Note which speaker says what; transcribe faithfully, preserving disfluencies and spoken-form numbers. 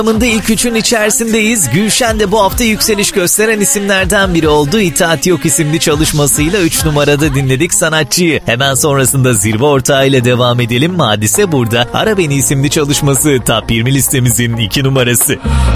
Speaker 1: ilk üçün içerisindeyiz. Gülşen de bu hafta yükseliş gösteren isimlerden biri oldu. İtaat Yok isimli çalışmasıyla üç numarada dinledik sanatçıyı. Hemen sonrasında zirve ortağıyla devam edelim. Hadise burada. Ara Beni isimli çalışması Top yirmi listemizin iki numarası.